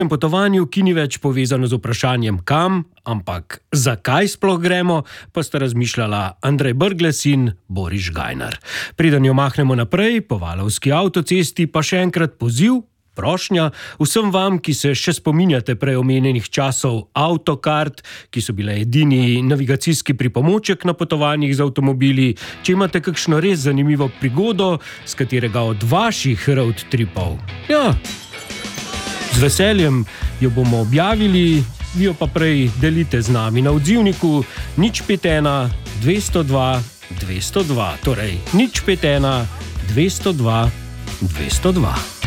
potovanju, ki ni več povezano z vprašanjem kam, ampak zakaj sploh gremo, pa sta razmišljala Andrej Brglez in Boris Žgajnar. Preden jo mahnemo naprej, po Valovski avtocesti, pa še enkrat poziv, prošnja vsem vam, ki se še spominjate prej omenjenih časov avtokart, ki so bile edini navigacijski pripomoček na potovanjih z avtomobili. Če imate kakšno res zanimivo prigodo, s katerega od vaših road tripov, z veseljem jo bomo objavili, vi jo pa prej delite z nami na odzivniku 051 202 202, torej 051 202 202.